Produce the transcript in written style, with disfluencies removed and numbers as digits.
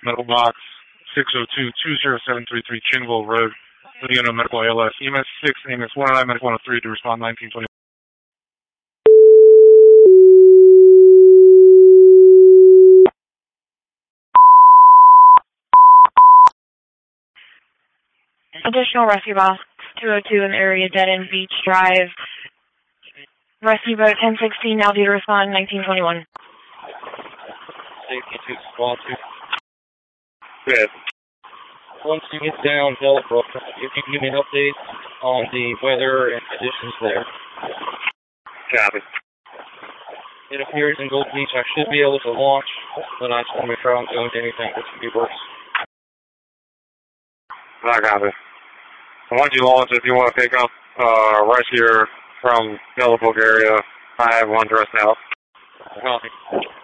Medical box 602-20733 Chinville Road, Indiana Medical ALS, EMS 6, EMS 109, Medical 103 to respond 1920. Additional rescue box 202 in the area, Dead End Beach Drive. Rescue boat 1016 now due to respond 1921. Safety 2, squad 2. Good. Once you get down Bellbrook, if you can give me an update on the weather and conditions there. Copy. It appears in Gold Beach I should be able to launch, but I just want to make sure I don't go into anything that could be worse. I copy. So once you launch, if you want to pick up right here from Bellbrook area, I have one dressed out. Copy.